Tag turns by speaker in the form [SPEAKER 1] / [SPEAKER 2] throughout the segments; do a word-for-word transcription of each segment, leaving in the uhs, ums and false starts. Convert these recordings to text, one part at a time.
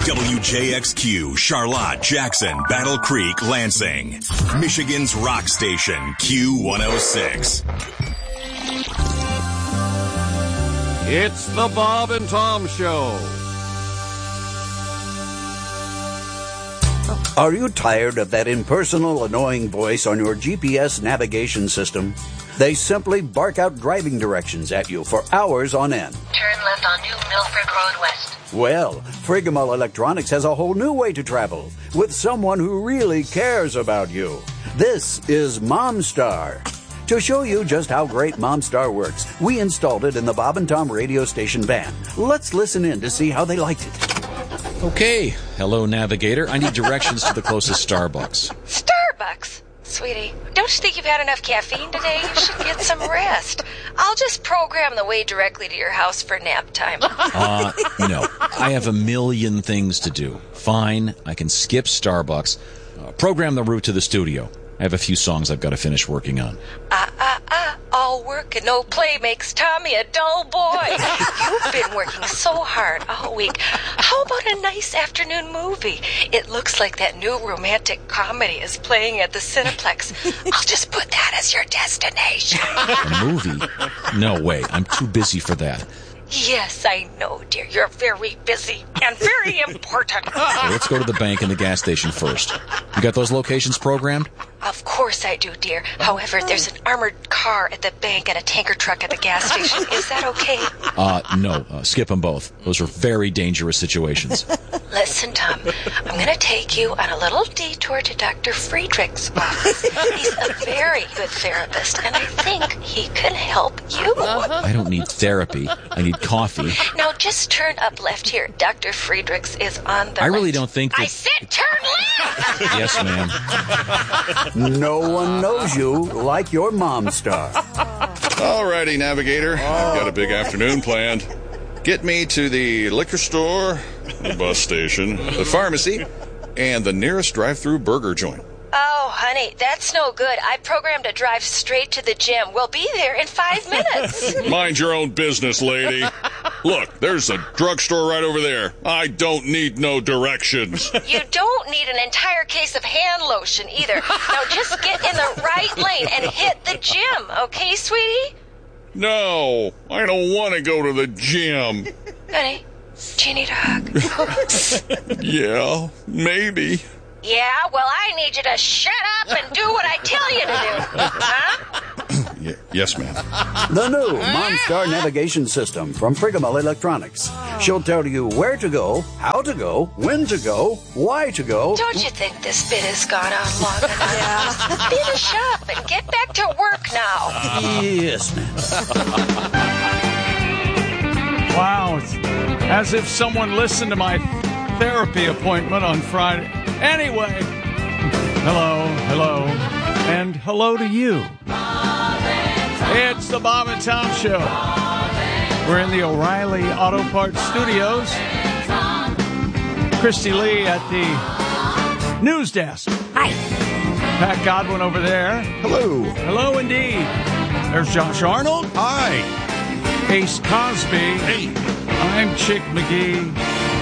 [SPEAKER 1] W J X Q, Charlotte, Jackson, Battle Creek, Lansing. Michigan's rock station, Q one oh six.
[SPEAKER 2] It's the Bob and Tom Show.
[SPEAKER 3] Are you tired of that impersonal, annoying voice on your G P S navigation system? They simply bark out driving directions at you for hours on end.
[SPEAKER 4] Turn left on New Milford Road West.
[SPEAKER 3] Well, Frigamall Electronics has a whole new way to travel with someone who really cares about you. This is MomStar. To show you just how great MomStar works, we installed it in the Bob and Tom radio station van. Let's listen in to see how they liked it.
[SPEAKER 5] Okay. Hello, Navigator. I need directions to the closest Starbucks.
[SPEAKER 4] Starbucks? Sweetie, don't you think you've had enough caffeine today? You should get some rest. I'll just program the way directly to your house for nap time.
[SPEAKER 5] Uh, no. I have a million things to do. Fine, I can skip Starbucks. Uh, program the route to the studio. I have a few songs I've got to finish working on.
[SPEAKER 4] Ah, ah, ah, all work and no play makes Tommy a dull boy. You've been working so hard all week. How about a nice afternoon movie? It looks like that new romantic comedy is playing at the Cineplex. I'll just put that as your destination.
[SPEAKER 5] A movie? No way. I'm too busy for that.
[SPEAKER 4] Yes, I know, dear. You're very busy and very important.
[SPEAKER 5] Well, let's go to the bank and the gas station first. You got those locations programmed?
[SPEAKER 4] Of course I do, dear. However, there's an armored car at the bank and a tanker truck at the gas station. Is that okay?
[SPEAKER 5] Uh, no. Uh, skip them both. Those are very dangerous situations.
[SPEAKER 4] Listen, Tom, I'm going to take you on a little detour to Doctor Friedrich's office. He's a very good therapist, and I think he can help you.
[SPEAKER 5] I don't need therapy. I need coffee.
[SPEAKER 4] Now, just turn up left here. Doctor Friedrich's is on the
[SPEAKER 5] I really
[SPEAKER 4] left.
[SPEAKER 5] don't think that...
[SPEAKER 4] I said turn left!
[SPEAKER 5] Yes, ma'am.
[SPEAKER 3] No one knows you like your MomStar.
[SPEAKER 6] All righty, Navigator. I've got a big afternoon planned. Get me to the liquor store, the bus station, the pharmacy, and the nearest drive-through burger joint.
[SPEAKER 4] Oh, honey, that's no good. I programmed to drive straight to the gym. We'll be there in five minutes.
[SPEAKER 6] Mind your own business, lady. Look, there's a drugstore right over there. I don't need no directions.
[SPEAKER 4] You don't need an entire case of hand lotion either. Now just get in the right lane and hit the gym, okay, sweetie?
[SPEAKER 6] No, I don't want to go to the gym.
[SPEAKER 4] Honey, do you need a hug?
[SPEAKER 6] Yeah, maybe.
[SPEAKER 4] Yeah, well, I need you to shut up and do what I tell you to do. Huh?
[SPEAKER 6] Y- yes, ma'am.
[SPEAKER 3] The new MomStar navigation system from Frigamall Electronics. She'll tell you where to go, how to go, when to go, why to go.
[SPEAKER 4] Don't you think this bit has gone on long enough? Yeah. Finish up and get back to work now.
[SPEAKER 3] Yes, ma'am.
[SPEAKER 7] Wow, it's as if someone listened to my therapy appointment on Friday. Anyway, hello, hello, and hello to you. It's the Bob and Tom Show. We're in the O'Reilly Auto Parts Studios. Christy Lee at the news desk.
[SPEAKER 8] Hi.
[SPEAKER 7] Pat Godwin over there.
[SPEAKER 6] Hello.
[SPEAKER 7] Hello, indeed. There's Josh Arnold.
[SPEAKER 6] Hi.
[SPEAKER 7] Ace Cosby.
[SPEAKER 6] Hey.
[SPEAKER 7] I'm Chick McGee.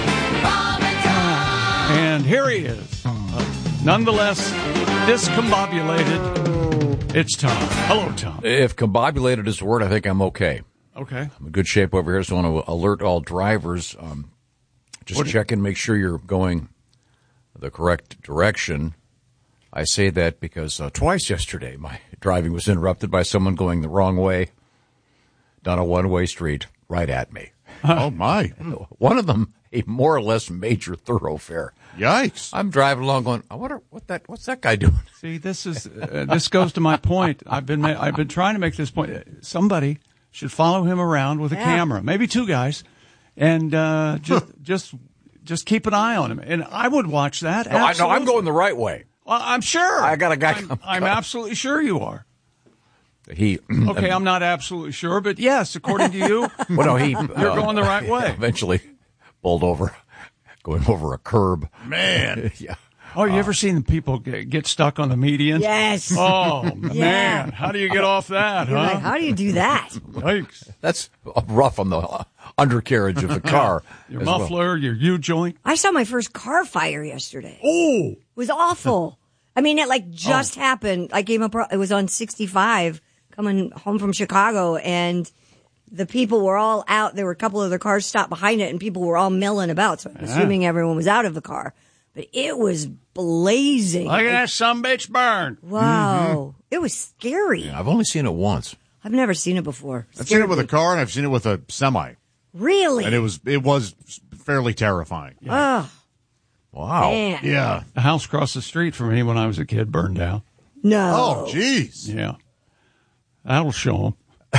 [SPEAKER 7] And here he is. Uh, nonetheless, discombobulated. It's Tom. Hello, Tom.
[SPEAKER 2] If combobulated is the word, I think I'm okay.
[SPEAKER 7] Okay.
[SPEAKER 2] I'm in good shape over here, so I want to alert all drivers. Um, just
[SPEAKER 7] What-
[SPEAKER 2] check and make sure you're going the correct direction. I say that because uh, twice yesterday my driving was interrupted by someone going the wrong way down a one-way street right at me.
[SPEAKER 6] Oh, my.
[SPEAKER 2] One of them, a more or less major thoroughfare.
[SPEAKER 6] Yikes.
[SPEAKER 2] I'm driving along going, I wonder what that, what's that guy doing?
[SPEAKER 7] See, this is uh, this goes to my point. I've been ma- I've been trying to make this point. Somebody should follow him around with a
[SPEAKER 8] Yeah.
[SPEAKER 7] camera, maybe two guys, and uh, just just just keep an eye on him. And I would watch that.
[SPEAKER 2] No, I, no, I'm
[SPEAKER 7] Absolutely.
[SPEAKER 2] going the right way.
[SPEAKER 7] Well, I'm sure.
[SPEAKER 2] I got a guy
[SPEAKER 7] I'm,
[SPEAKER 2] come-
[SPEAKER 7] I'm absolutely sure you are.
[SPEAKER 2] He
[SPEAKER 7] Okay, I'm not absolutely sure, but yes, according to you,
[SPEAKER 2] well, no, he
[SPEAKER 7] you're going the right way.
[SPEAKER 2] Eventually, pulled over, going over a curb.
[SPEAKER 6] Man.
[SPEAKER 2] Yeah.
[SPEAKER 7] Oh, you ever seen the people get, get stuck on the median?
[SPEAKER 8] Yes.
[SPEAKER 7] Oh,
[SPEAKER 8] Yeah.
[SPEAKER 7] man. How do you get off that,
[SPEAKER 8] You're
[SPEAKER 7] huh?
[SPEAKER 8] like, how do you do that?
[SPEAKER 7] Yikes.
[SPEAKER 2] That's rough on the undercarriage of the car.
[SPEAKER 7] Your
[SPEAKER 2] as
[SPEAKER 7] muffler,
[SPEAKER 2] well.
[SPEAKER 7] your U-joint.
[SPEAKER 8] I saw my first car fire yesterday.
[SPEAKER 7] Oh!
[SPEAKER 8] It was awful. I mean, it like just oh. happened. I came up, it was on sixty-five coming home from Chicago, and the people were all out. There were a couple of their cars stopped behind it, and people were all milling about. So I'm yeah. assuming everyone was out of the car. But it was blazing.
[SPEAKER 7] Look at that sumbitch burn.
[SPEAKER 8] Wow.
[SPEAKER 2] Mm-hmm.
[SPEAKER 8] It was scary.
[SPEAKER 2] Yeah, I've only seen it once.
[SPEAKER 8] I've never seen it before. It
[SPEAKER 9] I've seen it with me. a car, and I've seen it with a semi.
[SPEAKER 8] Really?
[SPEAKER 9] And it was it was fairly terrifying.
[SPEAKER 8] Yeah. Oh.
[SPEAKER 2] Wow.
[SPEAKER 8] Man.
[SPEAKER 9] Yeah.
[SPEAKER 7] The house across the street from me when I was a kid burned down.
[SPEAKER 8] No.
[SPEAKER 9] Oh, jeez.
[SPEAKER 7] Yeah. That'll show them.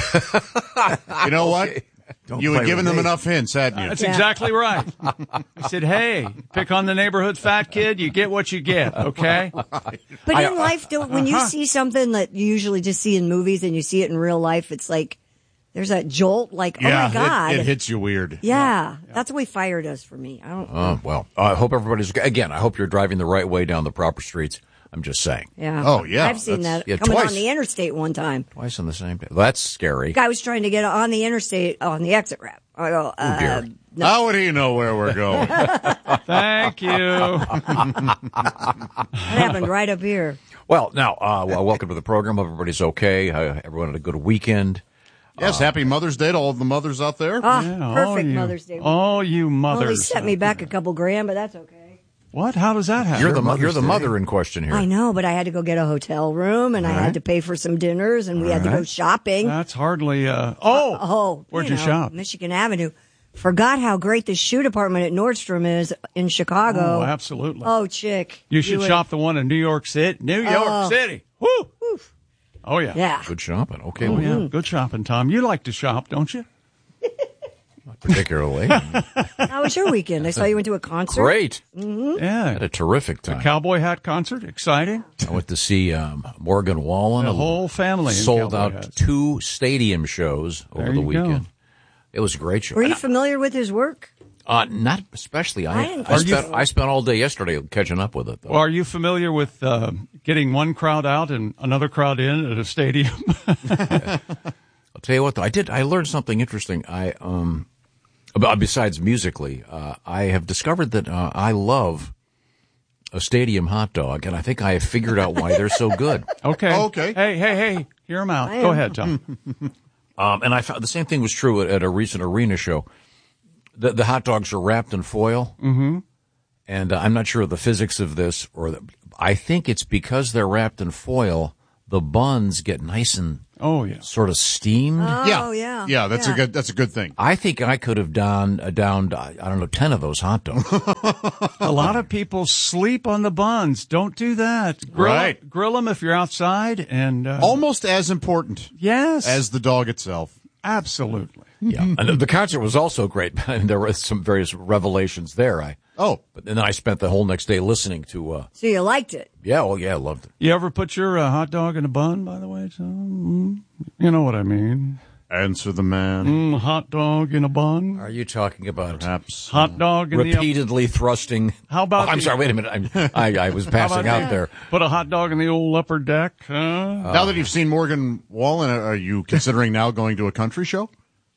[SPEAKER 9] You know what?
[SPEAKER 2] Okay. Don't
[SPEAKER 9] you had given them
[SPEAKER 2] me.
[SPEAKER 9] enough hints, hadn't you?
[SPEAKER 7] That's
[SPEAKER 8] yeah.
[SPEAKER 7] exactly right. I said, hey, pick on the neighborhood fat kid, you get what you get, okay?
[SPEAKER 8] But in life, don't, when you uh-huh. see something that you usually just see in movies and you see it in real life, it's like there's that jolt, like,
[SPEAKER 9] yeah,
[SPEAKER 8] oh, my God.
[SPEAKER 9] It, it hits you weird.
[SPEAKER 8] Yeah, yeah. That's the way fire does for me. I don't
[SPEAKER 2] uh, Well, I hope everybody's, again, I hope you're driving the right way down the proper streets. I'm just saying.
[SPEAKER 8] Yeah.
[SPEAKER 9] Oh, yeah.
[SPEAKER 8] I've seen
[SPEAKER 2] That's,
[SPEAKER 8] that
[SPEAKER 2] yeah,
[SPEAKER 8] coming
[SPEAKER 2] twice.
[SPEAKER 8] on the interstate one time.
[SPEAKER 2] Twice on the same day. That's scary.
[SPEAKER 8] Guy was trying to get on the interstate on the exit ramp. I go, uh,
[SPEAKER 2] oh, dear.
[SPEAKER 8] No.
[SPEAKER 9] How would he know where we're going?
[SPEAKER 7] Thank you.
[SPEAKER 8] That happened right up here.
[SPEAKER 2] Well, now, uh, well, welcome to the program. Hope everybody's okay. Uh, everyone had a good weekend.
[SPEAKER 9] Yes, uh, happy Mother's Day to all the mothers out there.
[SPEAKER 8] Oh,
[SPEAKER 7] yeah,
[SPEAKER 8] perfect
[SPEAKER 7] you,
[SPEAKER 8] Mother's Day.
[SPEAKER 7] All you mothers.
[SPEAKER 8] Only set me back a couple grand, but that's okay.
[SPEAKER 7] What? How does that happen?
[SPEAKER 2] You're the, you're the mother in question here.
[SPEAKER 8] I know, but I had to go get a hotel room, and all I had right. to pay for some dinners, and we all had right. to go shopping.
[SPEAKER 7] That's hardly, uh, oh!
[SPEAKER 8] Uh, oh,
[SPEAKER 7] Where'd
[SPEAKER 8] you,
[SPEAKER 7] you
[SPEAKER 8] know,
[SPEAKER 7] shop?
[SPEAKER 8] Michigan Avenue. Forgot how great the shoe department at Nordstrom is in Chicago.
[SPEAKER 7] Oh, absolutely.
[SPEAKER 8] Oh, chick.
[SPEAKER 7] You should
[SPEAKER 8] you
[SPEAKER 7] shop would... the one in New York City. New York
[SPEAKER 8] oh.
[SPEAKER 7] City. Woo! Oof. Oh, yeah.
[SPEAKER 8] Yeah.
[SPEAKER 2] Good shopping. Okay.
[SPEAKER 7] Oh,
[SPEAKER 2] well,
[SPEAKER 7] yeah. Good shopping, Tom. You like to shop, don't you?
[SPEAKER 2] Not particularly.
[SPEAKER 8] How was your weekend? I saw you went to a concert.
[SPEAKER 2] Great.
[SPEAKER 8] Mm-hmm.
[SPEAKER 7] Yeah.
[SPEAKER 2] Had a terrific time.
[SPEAKER 7] The Cowboy Hat concert. Exciting.
[SPEAKER 2] I went to see um, Morgan Wallen.
[SPEAKER 7] The whole family.
[SPEAKER 2] Sold out
[SPEAKER 7] hats.
[SPEAKER 2] two stadium shows over
[SPEAKER 7] there
[SPEAKER 2] the
[SPEAKER 7] you
[SPEAKER 2] weekend.
[SPEAKER 7] Go.
[SPEAKER 2] It was a great show.
[SPEAKER 8] Were you familiar with his work?
[SPEAKER 2] Uh, not especially. I,
[SPEAKER 8] I,
[SPEAKER 2] I, spent, I spent all day yesterday catching up with it, though.
[SPEAKER 7] Well, are you familiar with uh, getting one crowd out and another crowd in at a stadium?
[SPEAKER 2] I'll tell you what, though. I did. I learned something interesting. I um, about besides musically, uh, I have discovered that uh, I love a stadium hot dog, and I think I have figured out why they're so good.
[SPEAKER 7] Okay.
[SPEAKER 9] Okay.
[SPEAKER 7] Hey, hey, hey! Hear them out. Go ahead, Tom.
[SPEAKER 2] um, and I found the same thing was true at, at a recent arena show. The, the hot dogs are wrapped in foil,
[SPEAKER 7] mm-hmm.
[SPEAKER 2] and uh, I'm not sure of the physics of this, or the, I think it's because they're wrapped in foil, the buns get nice and
[SPEAKER 7] oh yeah,
[SPEAKER 2] sort of steamed.
[SPEAKER 8] Oh
[SPEAKER 9] yeah,
[SPEAKER 8] yeah,
[SPEAKER 9] yeah. That's
[SPEAKER 8] yeah.
[SPEAKER 9] a good. That's a good thing.
[SPEAKER 2] I think I could have downed uh, downed I don't know ten of those hot dogs.
[SPEAKER 7] A lot of people sleep on the buns. Don't do that. Grill,
[SPEAKER 9] right.
[SPEAKER 7] Grill them if you're outside, and uh,
[SPEAKER 9] almost as important.
[SPEAKER 7] Yes,
[SPEAKER 9] as the dog itself.
[SPEAKER 7] Absolutely.
[SPEAKER 2] Yeah, and the concert was also great, and there were some various revelations there. I
[SPEAKER 9] oh,
[SPEAKER 2] but then I spent the whole next day listening to. Uh,
[SPEAKER 8] so you liked it?
[SPEAKER 2] Yeah, well, yeah, I loved it.
[SPEAKER 7] You ever put your uh, hot dog in a bun? By the way, Tom? You know what I mean.
[SPEAKER 9] Answer the man.
[SPEAKER 7] Mm, hot dog in a bun.
[SPEAKER 2] Are you talking about
[SPEAKER 9] perhaps
[SPEAKER 7] hot dog in
[SPEAKER 2] repeatedly
[SPEAKER 7] the,
[SPEAKER 2] thrusting?
[SPEAKER 7] How about?
[SPEAKER 2] Oh, I'm
[SPEAKER 7] the,
[SPEAKER 2] sorry. Wait a minute. I'm, I, I was passing out
[SPEAKER 7] that?
[SPEAKER 2] there.
[SPEAKER 7] Put a hot dog in the old upper deck. Huh?
[SPEAKER 9] Uh, now that you've seen Morgan Wallen, are you considering now going to a country show?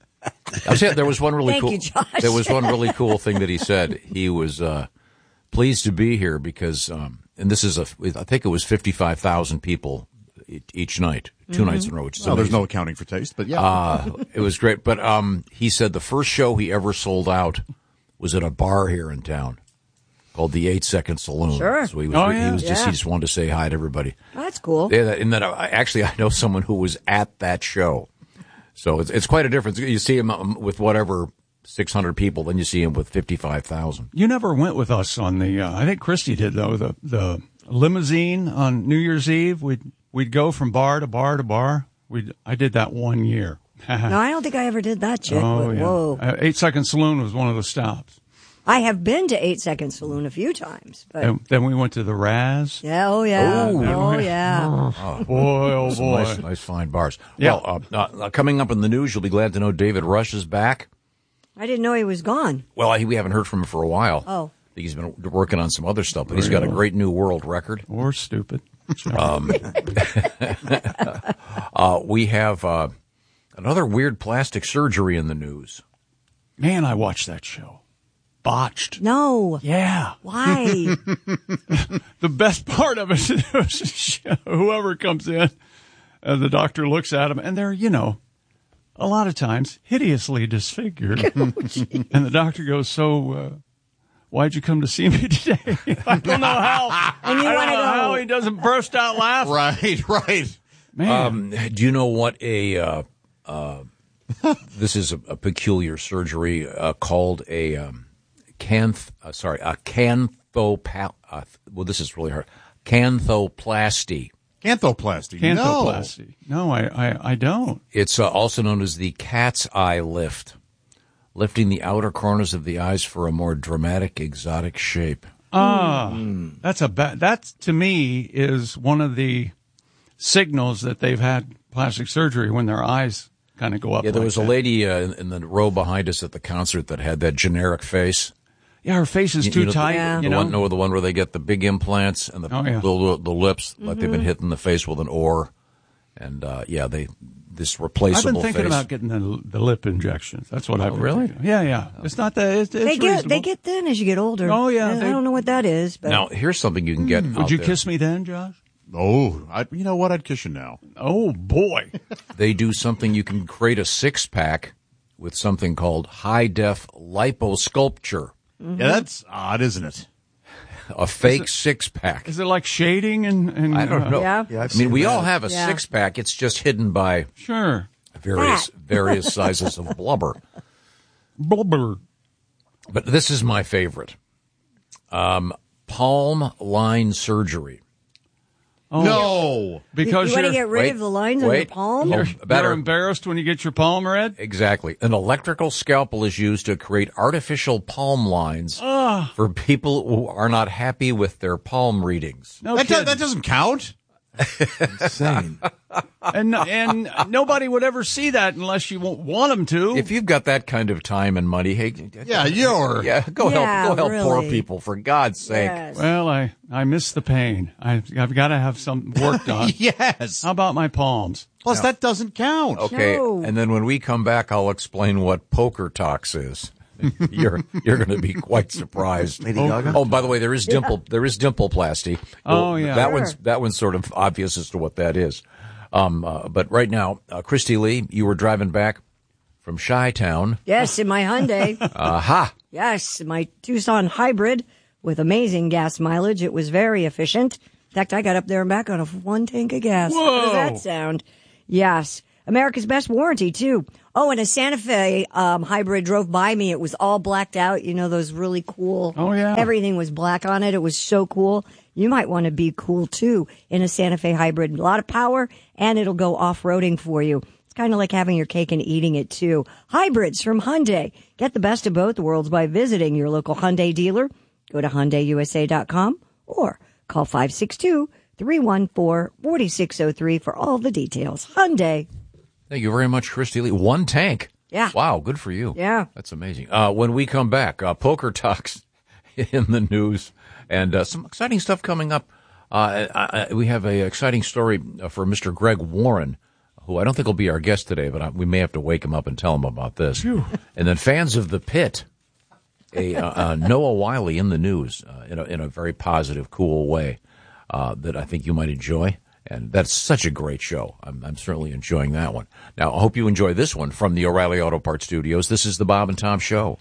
[SPEAKER 2] I said there was one really
[SPEAKER 8] Thank
[SPEAKER 2] cool.
[SPEAKER 8] You, Josh.
[SPEAKER 2] There was one really cool thing that he said. He was uh, pleased to be here because, um, and this is a, I think it was fifty-five thousand people each night, two mm-hmm. nights in a row. Which is
[SPEAKER 9] well,
[SPEAKER 2] amazing.
[SPEAKER 9] There's no accounting for taste, but yeah,
[SPEAKER 2] uh, it was great. But um, he said the first show he ever sold out was at a bar here in town called the Eight Second Saloon.
[SPEAKER 8] Sure.
[SPEAKER 2] So he was,
[SPEAKER 7] oh, yeah.
[SPEAKER 2] he was just
[SPEAKER 8] yeah.
[SPEAKER 2] he just wanted to say hi to everybody.
[SPEAKER 8] Oh, that's cool.
[SPEAKER 2] Yeah, and then I, actually I know someone who was at that show. So it's it's quite a difference. You see him with whatever six hundred people, then you see him with fifty-five thousand.
[SPEAKER 7] You never went with us on the, uh, I think Christy did though, the the limousine on New Year's Eve. We'd, we'd go from bar to bar to bar. We I did that one year.
[SPEAKER 8] No, I don't think I ever did that, Chick.
[SPEAKER 7] Oh,
[SPEAKER 8] but,
[SPEAKER 7] yeah.
[SPEAKER 8] Whoa.
[SPEAKER 7] Uh, Eight Second Saloon was one of the stops.
[SPEAKER 8] I have been to Eight Second Saloon a few times. But
[SPEAKER 7] And then we went to the Raz.
[SPEAKER 8] yeah, oh yeah,
[SPEAKER 2] Oh.
[SPEAKER 8] oh yeah.
[SPEAKER 2] Oh,
[SPEAKER 7] Boy, oh
[SPEAKER 2] some
[SPEAKER 7] boy.
[SPEAKER 2] nice, nice fine bars.
[SPEAKER 7] Yeah.
[SPEAKER 2] Well, uh, uh, coming up in the news, you'll be glad to know David Rush is back.
[SPEAKER 8] I didn't know he was gone.
[SPEAKER 2] Well, he, we haven't heard from him for a while.
[SPEAKER 8] Oh.
[SPEAKER 2] I think he's been working on some other stuff, but he's got a great new world record.
[SPEAKER 7] Or stupid.
[SPEAKER 2] Um, uh, we have uh, another weird plastic surgery in the news.
[SPEAKER 7] Man, I watched that show. Botched.
[SPEAKER 8] No.
[SPEAKER 7] Yeah.
[SPEAKER 8] Why?
[SPEAKER 7] The best part of it was whoever comes in, uh, the doctor looks at them, and they're, you know, a lot of times hideously disfigured.
[SPEAKER 8] Oh,
[SPEAKER 7] and the doctor goes, so, uh, why'd you come to see me today? I don't know how.
[SPEAKER 8] And you
[SPEAKER 7] I
[SPEAKER 8] want
[SPEAKER 7] don't
[SPEAKER 8] to
[SPEAKER 7] know how
[SPEAKER 8] go.
[SPEAKER 7] he doesn't burst out laughing.
[SPEAKER 9] Right, right.
[SPEAKER 7] Man.
[SPEAKER 2] Um, do you know what a uh, uh, this is a, a peculiar surgery uh, called a um, canth uh, sorry a canthopal uh, well this is really hard canthoplasty.
[SPEAKER 9] Canthoplasty.
[SPEAKER 7] Canthoplasty. No, I, I, I don't.
[SPEAKER 2] It's uh, also known as the cat's eye lift, lifting the outer corners of the eyes for a more dramatic, exotic shape.
[SPEAKER 7] Ah, that's a ba- that to me is one of the signals that they've had plastic surgery when their eyes kind of go up.
[SPEAKER 2] Yeah, there
[SPEAKER 7] like
[SPEAKER 2] was
[SPEAKER 7] that.
[SPEAKER 2] a lady uh, in, in the row behind us at the concert that had that generic face.
[SPEAKER 7] Yeah, her face is
[SPEAKER 2] You-
[SPEAKER 7] too
[SPEAKER 2] you know,
[SPEAKER 7] tight.
[SPEAKER 8] Yeah.
[SPEAKER 2] The
[SPEAKER 7] You know,
[SPEAKER 2] one, no, the one where they get the big implants and the
[SPEAKER 7] Oh, yeah.
[SPEAKER 2] the, the lips, like they've been
[SPEAKER 8] Mm-hmm.
[SPEAKER 2] hitting the face with an oar, and uh, yeah, they this
[SPEAKER 7] I've
[SPEAKER 2] replaceable
[SPEAKER 7] been thinking
[SPEAKER 2] face.
[SPEAKER 7] about getting the, the lip injections. That's what I've been
[SPEAKER 2] really?
[SPEAKER 7] thinking. Yeah, yeah. It's not that. It's, it's
[SPEAKER 8] They get
[SPEAKER 7] reasonable.
[SPEAKER 8] they get thin as you get older.
[SPEAKER 7] Oh, yeah,
[SPEAKER 8] I,
[SPEAKER 7] they-
[SPEAKER 8] I don't know what that is, but
[SPEAKER 2] Now, here's something you can get.
[SPEAKER 7] Would
[SPEAKER 2] out
[SPEAKER 7] you
[SPEAKER 2] there.
[SPEAKER 7] kiss me then, Josh?
[SPEAKER 9] Oh, I, you know what? I'd kiss you now.
[SPEAKER 7] Oh boy.
[SPEAKER 2] They do something. You can create a six pack with something called high def liposculpture,
[SPEAKER 8] Mm-hmm.
[SPEAKER 9] Yeah, that's odd, isn't it?
[SPEAKER 2] a fake six pack.
[SPEAKER 7] Is it like shading and? and
[SPEAKER 2] I don't
[SPEAKER 7] uh,
[SPEAKER 2] know.
[SPEAKER 8] Yeah.
[SPEAKER 3] Yeah, I've
[SPEAKER 2] I mean,
[SPEAKER 3] seen
[SPEAKER 2] we
[SPEAKER 3] that.
[SPEAKER 2] all have a
[SPEAKER 8] Yeah.
[SPEAKER 2] six pack. It's just hidden by
[SPEAKER 7] Sure.
[SPEAKER 2] various
[SPEAKER 8] Fat.
[SPEAKER 2] various sizes of blubber.
[SPEAKER 7] Blubber.
[SPEAKER 2] But this is my favorite. Um, palm line surgery.
[SPEAKER 7] Oh,
[SPEAKER 9] No.
[SPEAKER 7] because
[SPEAKER 8] you want to
[SPEAKER 7] you're,
[SPEAKER 8] get rid
[SPEAKER 2] wait,
[SPEAKER 8] of the lines on your
[SPEAKER 2] wait.
[SPEAKER 8] palm.
[SPEAKER 2] Oh,
[SPEAKER 7] you're,
[SPEAKER 2] better.
[SPEAKER 7] you're embarrassed when you get your palm read.
[SPEAKER 2] Exactly. An electrical scalpel is used to create artificial palm lines for people who are not happy with their palm readings.
[SPEAKER 7] No
[SPEAKER 9] That, do-
[SPEAKER 7] kidding.
[SPEAKER 9] that doesn't count.
[SPEAKER 3] Insane.
[SPEAKER 7] and and nobody would ever see that unless you won't want them to.
[SPEAKER 2] If you've got that kind of time and money, hey,
[SPEAKER 9] Yeah, you're.
[SPEAKER 2] yeah, go
[SPEAKER 8] Yeah,
[SPEAKER 2] help, go help poor
[SPEAKER 8] really.
[SPEAKER 2] people for God's sake.
[SPEAKER 8] Yes.
[SPEAKER 7] well, I I miss the pain. I I've got to have some work done.
[SPEAKER 9] Yes.
[SPEAKER 7] How about my palms?
[SPEAKER 9] Plus, that doesn't count.
[SPEAKER 2] Okay,
[SPEAKER 8] No.
[SPEAKER 2] and then when we come back, I'll explain what poker talks is. you're you're going to be quite surprised.
[SPEAKER 3] Lady
[SPEAKER 2] oh,
[SPEAKER 3] Gaga?
[SPEAKER 2] oh, by the way, there is dimple there is dimpleplasty.
[SPEAKER 7] Oh, yeah.
[SPEAKER 2] that
[SPEAKER 8] Sure.
[SPEAKER 2] one's that one's sort of obvious as to what that is. Um, uh, but right now, uh, Christy Lee, you were driving back from Chi-Town.
[SPEAKER 8] Yes, in my Hyundai.
[SPEAKER 2] Aha!
[SPEAKER 8] Yes, my Tucson hybrid with amazing gas mileage. It was very efficient. In fact, I got up there and back on a one tank of gas. How does
[SPEAKER 7] Whoa.
[SPEAKER 8] that sound? Yes. America's best warranty, too. Oh, and a Santa Fe um, hybrid drove by me. It was all blacked out. You know, those really cool.
[SPEAKER 7] Oh, yeah.
[SPEAKER 8] Everything was black on it. It was so cool. You might want to be cool, too, in a Santa Fe hybrid. A lot of power, and it'll go off-roading for you. It's kind of like having your cake and eating it, too. Hybrids from Hyundai. Get the best of both worlds by visiting your local Hyundai dealer. Go to Hyundai U S A dot com or call five six two, three one four, four six zero three for all the details. Hyundai.
[SPEAKER 2] Thank you very much, Christy Lee. One tank.
[SPEAKER 8] Yeah.
[SPEAKER 2] Wow, good for you.
[SPEAKER 8] Yeah.
[SPEAKER 2] That's amazing. Uh, when we come back, uh, poker talks in the news and uh, some exciting stuff coming up. Uh, I, I, we have a exciting story for Mister Greg Warren, who I don't think will be our guest today, but I, we may have to wake him up and tell him about this. And then fans of The Pit, a uh, uh, Noah Wiley in the news uh, in a in a very positive, cool way uh, that I think you might enjoy. And that's such a great show. I'm, I'm certainly enjoying that one. Now, I hope you enjoy this one from the O'Reilly Auto Parts Studios. This is the Bob and Tom Show.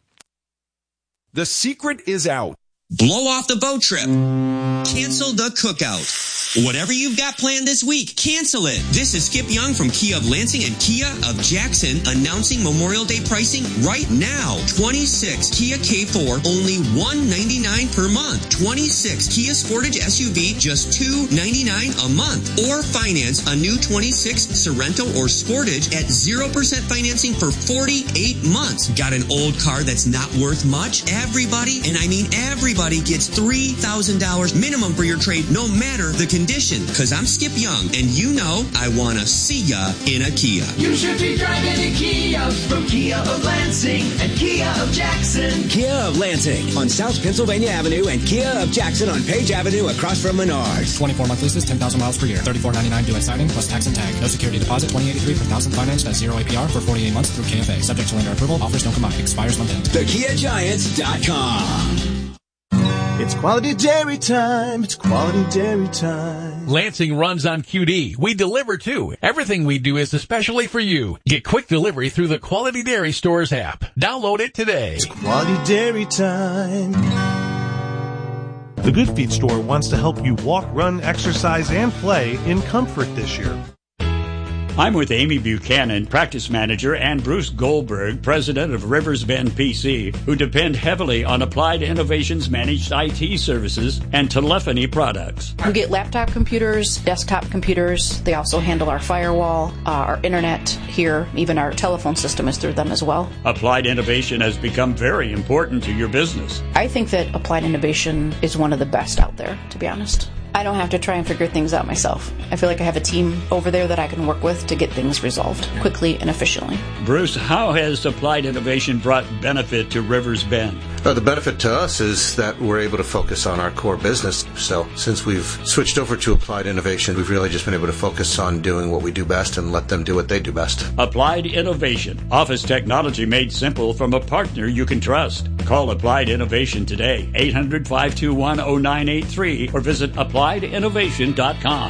[SPEAKER 10] The secret is out.
[SPEAKER 11] Blow off the boat trip. Cancel the cookout. Whatever you've got planned this week, cancel it. This is Skip Young from Kia of Lansing and Kia of Jackson announcing Memorial Day pricing right now. twenty-six Kia K four, only one ninety-nine per month. twenty-six Kia Sportage S U V, just two ninety-nine a month. Or finance a new twenty-six Sorento or Sportage at zero percent financing for forty-eight months. Got an old car that's not worth much? Everybody, and I mean everybody, gets three thousand dollars minimum for your trade, no matter the condition. condition. Cause I'm Skip Young, and you know I wanna see ya in a Kia.
[SPEAKER 12] You should be driving a Kia from Kia of Lansing and Kia of Jackson.
[SPEAKER 13] Kia of Lansing on South Pennsylvania Avenue and Kia of Jackson on Page Avenue across from Menards.
[SPEAKER 14] twenty-four month leases, ten thousand miles per year. thirty-four ninety-nine due at signing plus tax and tag. No security deposit, twenty eighty-three per thousand financed at zero A P R for forty-eight months through K F A. Subject to lender approval. Offers don't combine. Expires month end.
[SPEAKER 13] The Kia Giants dot com.
[SPEAKER 15] It's quality dairy time. It's quality dairy time.
[SPEAKER 16] Lansing runs on Q D. We deliver too. Everything we do is especially for you. Get quick delivery through the Quality Dairy Stores app. Download it today.
[SPEAKER 15] It's quality dairy time.
[SPEAKER 17] The Good Feet store wants to help you walk, run, exercise, and play in comfort this year.
[SPEAKER 18] I'm with Amy Buchanan, practice manager, and Bruce Goldberg, president of Rivers Bend P C, who depend heavily on Applied Innovations managed I T services and telephony products.
[SPEAKER 19] We get laptop computers, desktop computers. They also handle our firewall, uh, our internet here, even our telephone system is through them as well.
[SPEAKER 18] Applied Innovation has become very important to your business.
[SPEAKER 19] I think that Applied Innovation is one of the best out there, to be honest. I don't have to try and figure things out myself. I feel like I have a team over there that I can work with to get things resolved quickly and efficiently.
[SPEAKER 18] Bruce, how has Applied Innovation brought benefit to Rivers Bend?
[SPEAKER 20] Uh, the benefit to us is that we're able to focus on our core business. So since we've switched over to Applied Innovation, we've really just been able to focus on doing what we do best and let them do what they do best.
[SPEAKER 18] Applied Innovation. Office technology made simple from a partner you can trust. Call Applied Innovation today, eight hundred, five two one, oh nine eight three, or visit applied innovation dot com.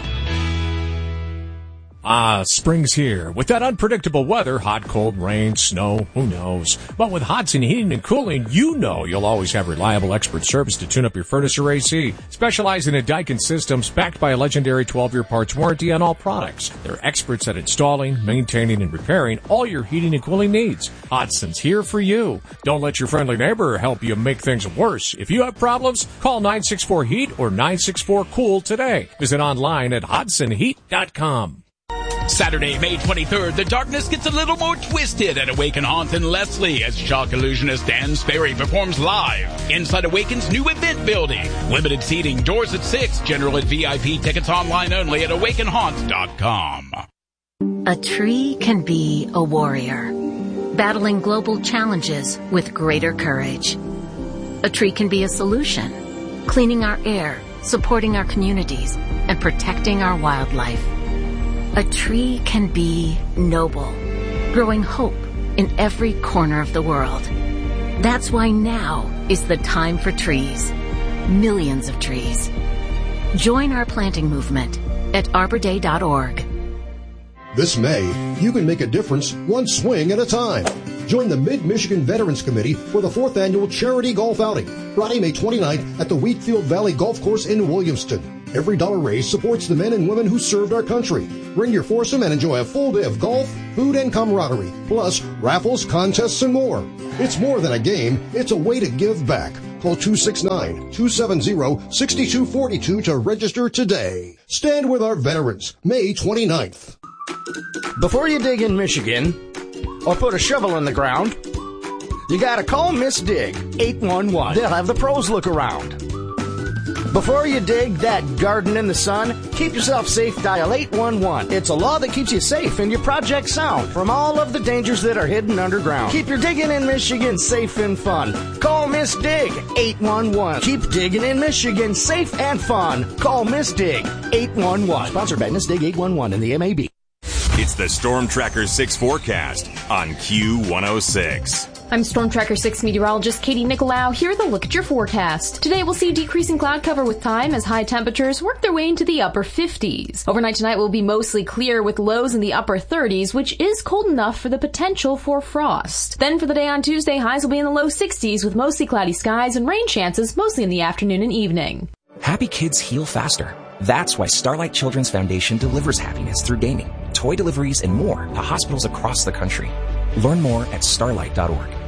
[SPEAKER 21] Ah, spring's here. With that unpredictable weather, hot, cold, rain, snow, who knows? But with Hodson Heating and Cooling, you know you'll always have reliable expert service to tune up your furnace or A C. Specializing in Daikin systems, backed by a legendary twelve-year parts warranty on all products. They're experts at installing, maintaining, and repairing all your heating and cooling needs. Hodson's here for you. Don't let your friendly neighbor help you make things worse. If you have problems, call nine six four heat or nine six four cool today. Visit online at hodson heat dot com.
[SPEAKER 22] Saturday, May twenty-third, the darkness gets a little more twisted at Awaken Haunt and Leslie as shock illusionist Dan Sperry performs live inside Awaken's new event building. Limited seating, doors at six, general at V I P, tickets online only at awaken haunt dot com.
[SPEAKER 23] A tree can be a warrior, battling global challenges with greater courage. A tree can be a solution, cleaning our air, supporting our communities, and protecting our wildlife. A tree can be noble, growing hope in every corner of the world. That's why now is the time for trees. Millions of trees. Join our planting movement at arbor day dot org.
[SPEAKER 24] This May, you can make a difference one swing at a time. Join the Mid-Michigan Veterans Committee for the fourth annual charity golf outing, Friday, May twenty-ninth at the Wheatfield Valley Golf Course in Williamston. Every dollar raised supports the men and women who served our country. Bring your foursome and enjoy a full day of golf, food, and camaraderie, plus raffles, contests, and more. It's more than a game, it's a way to give back. Call two six nine, two seven zero, six two four two to register today. Stand with our veterans, May twenty-ninth.
[SPEAKER 25] Before you dig in Michigan, or put a shovel in the ground, you gotta call Miss Dig, eight one one. They'll have the pros look around. Before you dig that garden in the sun, keep yourself safe, dial eight one one. It's a law that keeps you safe and your project sound from all of the dangers that are hidden underground. Keep your digging in Michigan safe and fun. Call Miss Dig, eight one one. Keep digging in Michigan safe and fun. Call Miss Dig, eight one one. Sponsored by Miss Dig eight one one and the M A B.
[SPEAKER 1] It's the Storm Tracker six forecast on Q one oh six.
[SPEAKER 26] I'm Storm Tracker six meteorologist Katie Nicolau. Here with a look at your forecast. Today we'll see decreasing cloud cover with time as high temperatures work their way into the upper fifties. Overnight tonight will be mostly clear with lows in the upper thirties, which is cold enough for the potential for frost. Then for the day on Tuesday, highs will be in the low sixties with mostly cloudy skies and rain chances mostly in the afternoon and evening.
[SPEAKER 27] Happy kids heal faster. That's why Starlight Children's Foundation delivers happiness through gaming, toy deliveries, and more to hospitals across the country. Learn more at starlight dot org.